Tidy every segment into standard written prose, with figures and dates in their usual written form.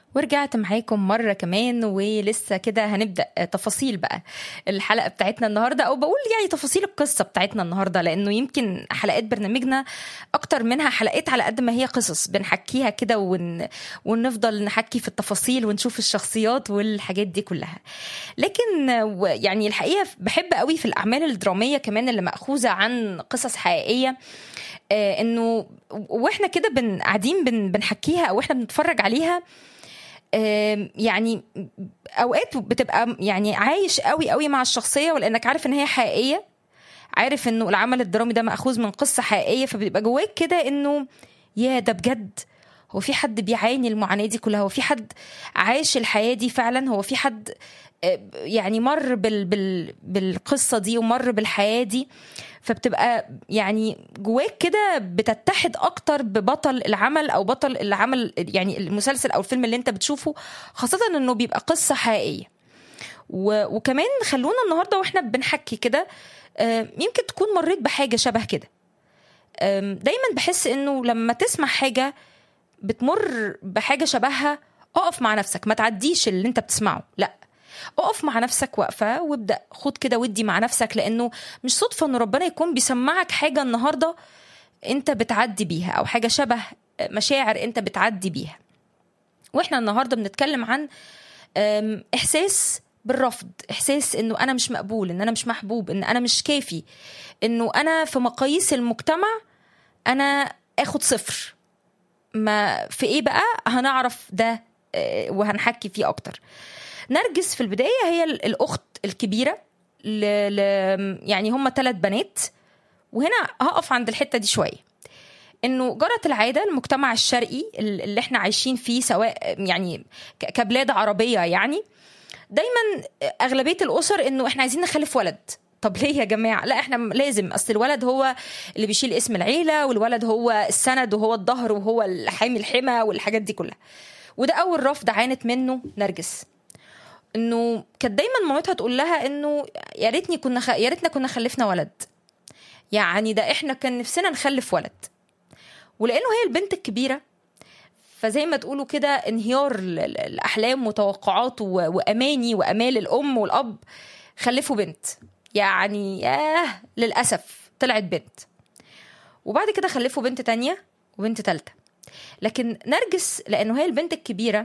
ورجعت معاكم مرة كمان، ولسه كده هنبدأ تفاصيل بقى الحلقة بتاعتنا النهاردة، أو بقول يعني تفاصيل القصة بتاعتنا النهاردة، لأنه يمكن حلقات برنامجنا أكتر منها حلقات على قد ما هي قصص بنحكيها كده ونفضل نحكي في التفاصيل ونشوف الشخصيات والحاجات دي كلها. لكن يعني الحقيقة بحب قوي في الأعمال الدرامية كمان اللي مأخوذة عن قصص حقيقية، إنه وإحنا كده قاعدين بنحكيها أو إحنا بنتفرج عليها، يعني اوقات بتبقى يعني عايش قوي قوي مع الشخصيه، ولانك عارف ان هي حقيقيه، عارف انه العمل الدرامي ده مأخوذ من قصه حقيقيه، فبيبقى جواك كده انه يا ده بجد، هو في حد بيعاني المعاناه دي كلها، هو في حد عايش الحياه دي فعلا، هو في حد يعني مر بالقصه دي ومر بالحياه دي. فبتبقى يعني جواك كده بتتحد اكتر ببطل العمل او بطل العمل، يعني المسلسل او الفيلم اللي انت بتشوفه، خاصة انه بيبقى قصة حقيقية. وكمان خلونا النهاردة واحنا بنحكي كده، يمكن تكون مريت بحاجة شبه كده. دايما بحس انه لما تسمع حاجة بتمر بحاجة شبهها، اقف مع نفسك، ما تعديش اللي انت بتسمعه، لا، اقف مع نفسك وقفة وابدأ خد كده ودي مع نفسك، لأنه مش صدفة أن ربنا يكون بيسمعك حاجة النهاردة أنت بتعدي بيها، أو حاجة شبه مشاعر أنت بتعدي بيها. وإحنا النهاردة بنتكلم عن إحساس بالرفض، إحساس أنه أنا مش مقبول، أن أنا مش محبوب، أن أنا مش كافي، أنه أنا في مقاييس المجتمع أنا أخد صفر. ما في إيه بقى هنعرف ده وهنحكي فيه أكتر. نرجس في البداية هي الأخت الكبيرة يعني هم 3 بنات، وهنا هقف عند الحتة دي شوية. إنه جرت العادة المجتمع الشرقي اللي احنا عايشين فيه، سواء يعني كبلاد عربية، يعني دايما أغلبية الأسر إنه احنا عايزين نخلف ولد. طب ليه يا جماعة؟ لا، احنا لازم، أصل الولد هو اللي بيشيل اسم العيلة، والولد هو السند وهو الظهر وهو الحامي الحمى والحاجات دي كلها. وده أول رفض عانت منه نرجس، انه كانت دايما مامتها تقول لها انه يا ريتنا كنا خلفنا ولد، يعني ده احنا كان نفسنا نخلف ولد. ولانه هي البنت الكبيره، فزي ما تقولوا كده انهيار الاحلام وتوقعات واماني وامال الام والاب، خلفوا بنت. يعني للاسف طلعت بنت، وبعد كده خلفوا بنت تانية وبنت تالتة. لكن نرجس لانه هي البنت الكبيره،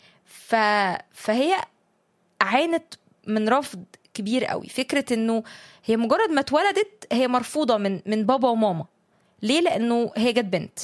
فهي عانت من رفض كبير قوي. فكرة انه هي مجرد ما اتولدت هي مرفوضة من بابا وماما. ليه؟ لانه هي جت بنت.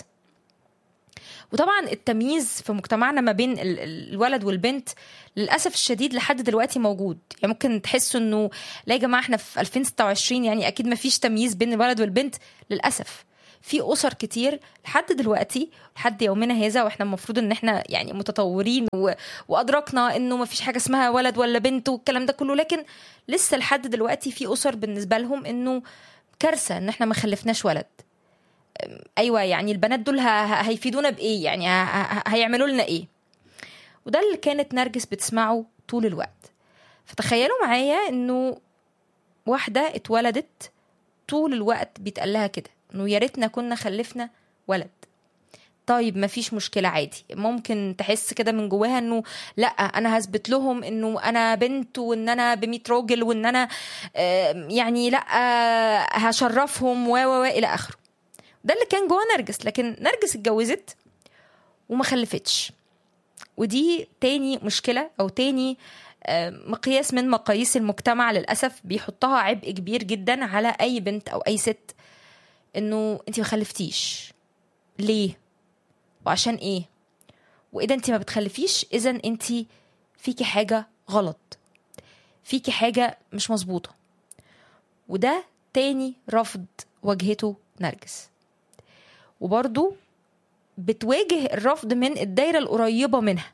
وطبعا التمييز في مجتمعنا ما بين الولد والبنت للأسف الشديد لحد دلوقتي موجود. يعني ممكن تحسوا انه لا يا جماعة احنا في 2026 يعني اكيد ما فيش تمييز بين الولد والبنت. للأسف في أسر كتير لحد دلوقتي، لحد يومنا هذا، واحنا المفروض ان احنا يعني متطورين وأدركنا انه ما فيش حاجة اسمها ولد ولا بنت والكلام ده كله، لكن لسه لحد دلوقتي في أسر بالنسبة لهم انه كارثة ان احنا ما خلفناش ولد. ايوه، يعني البنات دول هيفيدونا بايه؟ يعني هيعملوا لنا ايه؟ وده اللي كانت نرجس بتسمعه طول الوقت. فتخيلوا معايا انه واحده اتولدت طول الوقت بيتقال لها كده، انه يا ريتنا كنا خلفنا ولد. طيب ما فيش مشكله، عادي، ممكن تحس كده من جواها انه لا، انا هثبت لهم انه انا بنت، وان انا ب100 راجل، وان انا يعني لا هشرفهم و الى اخره. ده اللي كان جوه نرجس. لكن نرجس اتجوزت وما خلفتش، ودي تاني مشكلة أو تاني مقياس من مقاييس المجتمع للأسف بيحطها عبء كبير جدا على أي بنت أو أي ست، إنه أنت ما خلفتيش ليه وعشان إيه، وإذا أنت ما بتخلفيش إذن أنت فيكي حاجة غلط، فيكي حاجة مش مظبوطة. وده تاني رفض واجهته نرجس. وبرضو بتواجه الرفض من الدايرة القريبة منها.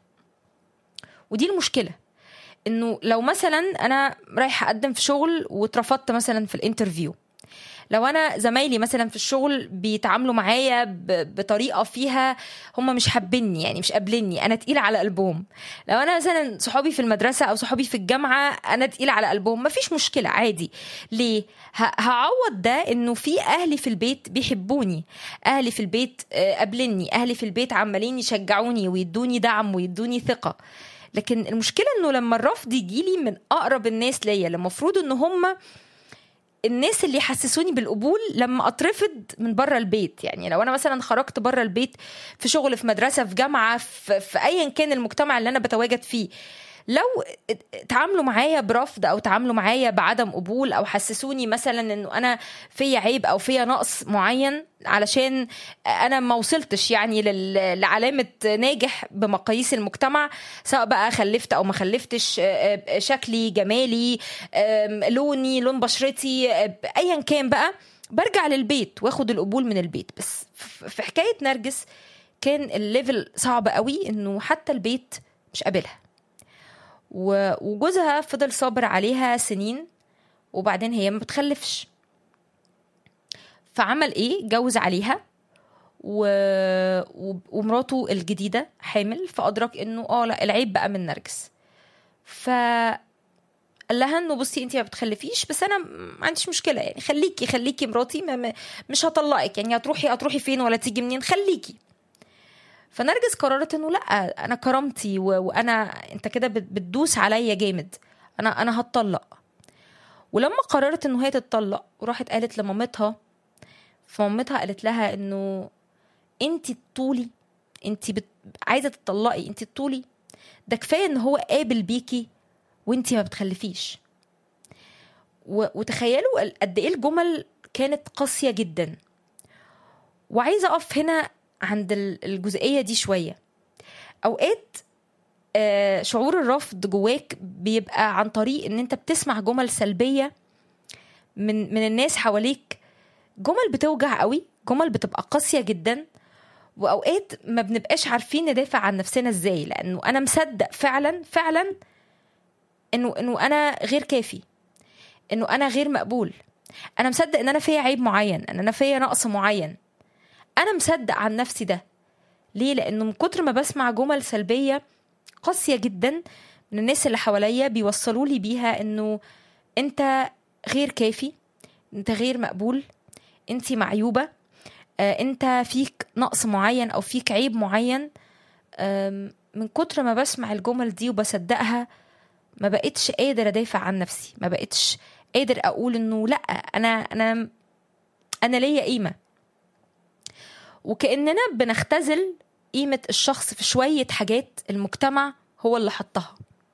ودي المشكلة، انه لو مثلا انا رايحة اقدم في شغل واترفضت مثلا في الانترفيو، لو انا زمايلي مثلا في الشغل بيتعاملوا معايا بطريقه فيها هم مش حابيني، يعني مش قابليني، انا تقيله على قلبهم. لو انا مثلا صحابي في المدرسه او صحابي في الجامعه انا تقيله على قلبهم، مفيش مشكله عادي. ليه؟ هعوض ده انه في اهلي في البيت بيحبوني، اهلي في البيت قابليني، اهلي في البيت عمالين يشجعوني ويدوني دعم ويدوني ثقه. لكن المشكله انه لما الرفض يجيلي من اقرب الناس ليا، اللي المفروض ان هم الناس اللي يحسسوني بالقبول، لما اترفض من بره البيت. يعني لو انا مثلا خرجت بره البيت في شغل، في مدرسه، في جامعه، في ايا كان المجتمع اللي انا بتواجد فيه، لو تعاملوا معايا برفض او تعاملوا معايا بعدم قبول او حسسوني مثلا انه انا فيا عيب او فيا نقص معين علشان انا ما وصلتش يعني لعلامه ناجح بمقاييس المجتمع، سواء بقى خلفت او ما خلفتش، شكلي، جمالي، لوني، لون بشرتي، ايا كان بقى، برجع للبيت واخد القبول من البيت. بس في حكايه نرجس كان الليفل صعب قوي، انه حتى البيت مش قابلها، وجوزها فضل صابر عليها سنين، وبعدين هي ما بتخلفش. فعمل ايه؟ جوز عليها ومراته الجديدة حامل، فأدرك انه لا، العيب بقى من نرجس. فقال لها انه بصي انتي ما بتخلفيش، بس انا ما عنديش مشكلة، يعني خليكي مراتي، مش هطلقك، يعني هتروحي فين ولا تيجي منين، خليكي. فنرجس قررت انه لا، انا كرامتي وانا انت كده بتدوس عليا جامد، انا هتطلق. ولما قررت انه هي تتطلق وراحت قالت لمامتها، فمامتها قالت لها انه انت الطولي، انت عايزه تتطلقي، انت الطولي، ده كفايه ان هو قابل بيكي وانت ما بتخلفيش. وتخيلوا قد ايه الجمل كانت قاسيه جدا. وعايزه اقف هنا عند الجزئيه دي شويه. اوقات شعور الرفض جواك بيبقى عن طريق ان انت بتسمع جمل سلبيه من الناس حواليك، جمل بتوجع قوي، جمل بتبقى قاسيه جدا، واوقات ما بنبقاش عارفين ندافع عن نفسنا ازاي، لانه انا مصدق فعلا فعلا انه انا غير كافي، انه انا غير مقبول، انا مصدق ان انا فيا عيب معين، ان انا فيا نقص معين، انا مصدق عن نفسي ده. ليه؟ لانه من كتر ما بسمع جمل سلبيه قاسيه جدا من الناس اللي حواليا، بيوصلوا لي بيها انه انت غير كافي، انت غير مقبول، انت معيوبه، انت فيك نقص معين او فيك عيب معين. من كتر ما بسمع الجمل دي وبصدقها، ما بقتش قادر ادافع عن نفسي، ما بقتش قادر اقول انه لا، انا ليا قيمه. وكأننا بنختزل قيمه الشخص في شويه حاجات المجتمع هو اللي حطها.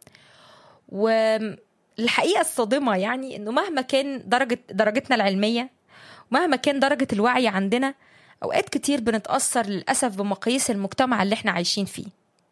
والحقيقه الصادمه يعني انه مهما كان درجتنا العلميه، ومهما كان درجه الوعي عندنا، اوقات كتير بنتاثر للاسف بمقاييس المجتمع اللي احنا عايشين فيه.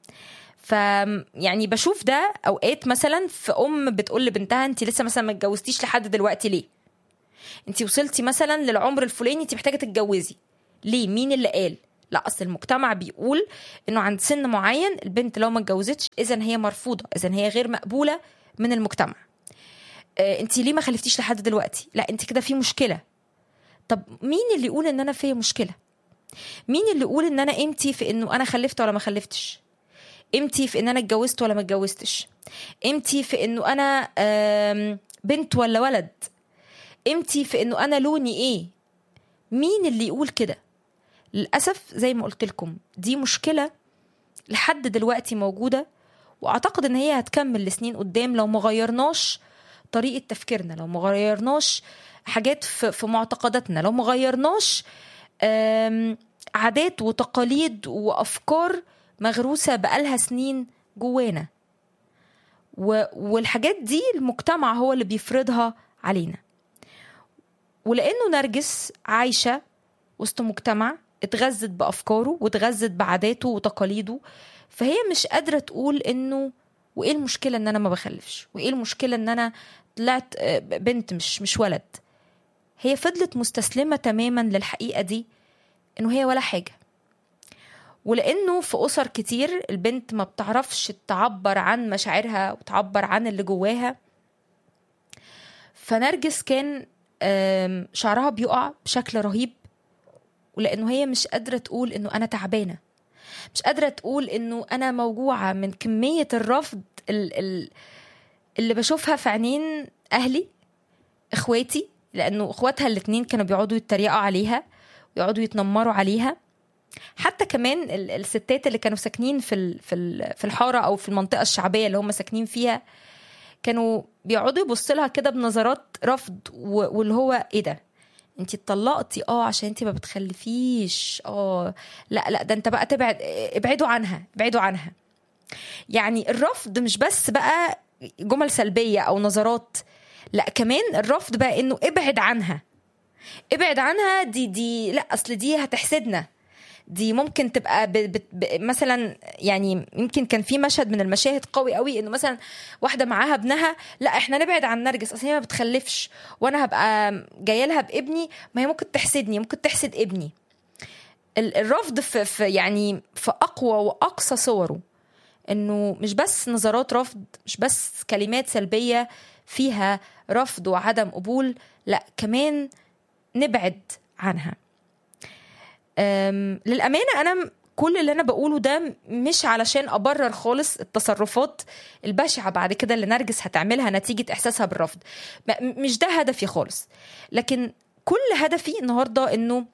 يعني بشوف ده اوقات مثلا في بتقول لبنتها انت لسه مثلا ما اتجوزتيش لحد دلوقتي، ليه؟ انت وصلتي مثلا للعمر الفلاني، انت محتاجه تتجوزي، ليه؟ مين اللي قال؟ لا، اصل المجتمع بيقول انه عند سن معين البنت لو ما اتجوزتش اذا هي مرفوضه، اذا هي غير مقبوله من المجتمع. انت ليه ما خلفتيش لحد دلوقتي؟ لا، انت كده في مشكله. طب مين اللي يقول ان انا فيا مشكله؟ مين اللي يقول ان انا قيمتي في انه انا خلفت ولا ما خلفتش؟ قيمتي في ان انا اتجوزت ولا ما اتجوزتش؟ قيمتي في انه انا بنت ولا ولد؟ قيمتي في انه انا لوني ايه؟ مين اللي يقول كده؟ للاسف زي ما قلت لكم، دي مشكله لحد دلوقتي موجوده، واعتقد ان هي هتكمل لسنين قدام لو ما غيرناش طريقه تفكيرنا، لو ما غيرناش حاجات في معتقداتنا، لو ما غيرناش عادات وتقاليد وافكار مغروسه بقالها سنين جوانا. والحاجات دي المجتمع هو اللي بيفرضها علينا. ولانه نرجس عايشه وسط مجتمع اتغذت بافكاره واتغذت بعاداته وتقاليده، فهي مش قادره تقول انه وايه المشكله ان انا ما بخلفش، وايه المشكله ان انا طلعت بنت مش ولد. هي فضلت مستسلمه تماما للحقيقه دي، انه هي ولا حاجه. ولانه في اسر كتير البنت ما بتعرفش تعبر عن مشاعرها وتعبر عن اللي جواها، فنرجس كان شعرها بيقع بشكل رهيب، ولأنه هي مش قادرة تقول إنه أنا تعبانة، مش قادرة تقول إنه أنا موجوعة من كمية الرفض اللي بشوفها في عينين أهلي، إخواتي، لأنه إخواتها الاتنين كانوا بيقعدوا يتريقوا عليها ويقعدوا يتنمروا عليها. حتى كمان الستات اللي كانوا ساكنين في الحارة أو في المنطقة الشعبية اللي هم ساكنين فيها كانوا بيقعدوا يبصوا لها كده بنظرات رفض، واللي هو إيه ده، انتي اتطلقتي عشان انتي ما بتخلفيش، لا ده انت بقى ابعدوا عنها. يعني الرفض مش بس بقى جمل سلبية او نظرات، لا كمان الرفض بقى انه ابعد عنها دي لا اصل دي هتحسدنا، دي ممكن تبقى مثلا، يعني يمكن كان في مشهد من المشاهد قوي قوي انه مثلا واحده معاها ابنها، لا احنا نبعد عن نرجس اصل هي ما بتخلفش وانا هبقى جايه لها بابني، ما هي ممكن تحسدني، ممكن تحسد ابني. الرفض في يعني في اقوى واقصى صوره، انه مش بس نظرات رفض، مش بس كلمات سلبيه فيها رفض وعدم قبول، لا كمان نبعد عنها. للأمانة أنا كل اللي أنا بقوله ده مش علشان أبرر خالص التصرفات البشعة بعد كده اللي نرجس هتعملها نتيجة إحساسها بالرفض، مش ده هدفي خالص. لكن كل هدفي النهاردة إنه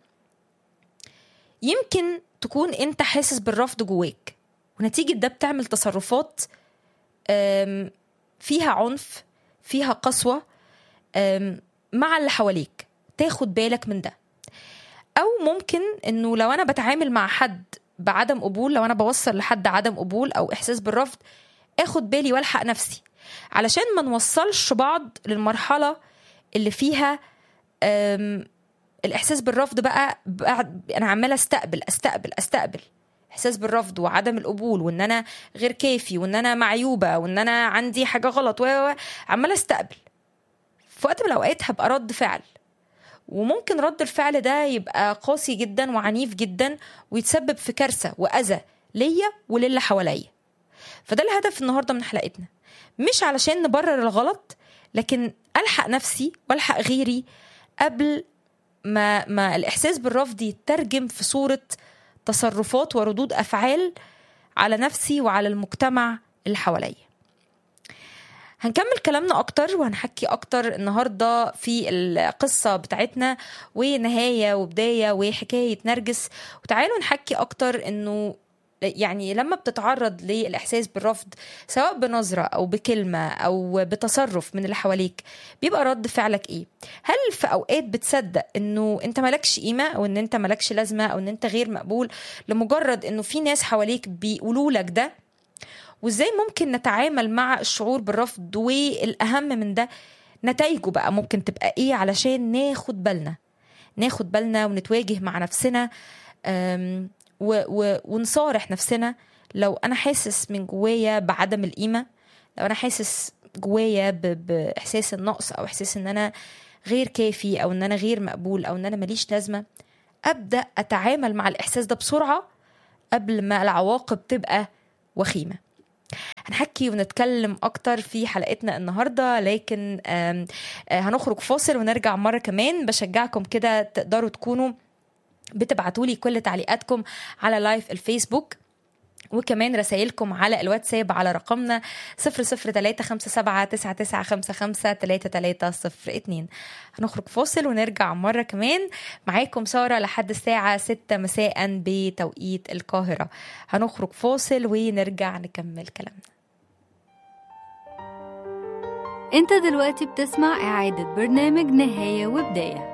يمكن تكون أنت حاسس بالرفض جواك، ونتيجة ده بتعمل تصرفات فيها عنف، فيها قسوة مع اللي حواليك، تاخد بالك من ده. أو ممكن إنه لو أنا بتعامل مع حد بعدم قبول، لو أنا بوصل لحد عدم قبول أو إحساس بالرفض، أخد بالي والحق نفسي علشان ما نوصلش بعض للمرحلة اللي فيها الإحساس بالرفض بقى أنا عمالة أستقبل إحساس بالرفض وعدم القبول، وإن أنا غير كافي، وإن أنا معيوبة، وإن أنا عندي حاجة غلط، عمالة أستقبل. في وقت من الأوقات هبقى رد فعل، وممكن رد الفعل ده يبقى قاسي جدا وعنيف جدا ويتسبب في كارثة وأذى ليا وللي حواليا. فده الهدف النهاردة من حلقتنا، مش علشان نبرر الغلط، لكن ألحق نفسي والحق غيري قبل ما الإحساس بالرفض يترجم في صورة تصرفات وردود أفعال على نفسي وعلى المجتمع اللي حواليا. هنكمل كلامنا أكتر وهنحكي أكتر النهاردة في القصة بتاعتنا، ونهاية وبداية وحكاية نرجس. وتعالوا نحكي أكتر إنه يعني لما بتتعرض للإحساس بالرفض سواء بنظرة أو بكلمة أو بتصرف من اللي حواليك، بيبقى رد فعلك إيه؟ هل في أوقات بتصدق إنه أنت ملكش قيمة، أو إن أنت ملكش لازمة، أو إن أنت غير مقبول لمجرد إنه في ناس حواليك بيقولوا لك ده؟ وإزاي ممكن نتعامل مع الشعور بالرفض، والأهم من ده نتائجه بقى ممكن تبقى إيه، علشان ناخد بالنا ونتواجه مع نفسنا ونصارح نفسنا لو أنا حاسس من جوايا بعدم القيمة، لو أنا حاسس جوايا بإحساس النقص، أو إحساس إن أنا غير كافي، أو إن أنا غير مقبول، أو إن أنا ماليش لازمة. أبدأ أتعامل مع الإحساس ده بسرعة قبل ما العواقب تبقى وخيمة. هنحكي ونتكلم أكتر في حلقتنا النهاردة، لكن هنخرج فاصل ونرجع مرة كمان. بشجعكم كده تقدروا تكونوا بتبعتولي كل تعليقاتكم على لايف الفيسبوك، وكمان رسائلكم على الواتساب على رقمنا 0035799553302. هنخرج فاصل ونرجع مرة كمان. معاكم سارة لحد الساعة 6 مساء بتوقيت القاهرة. هنخرج فاصل ونرجع نكمل كلامنا. انت دلوقتي بتسمع إعادة برنامج نهاية وبداية.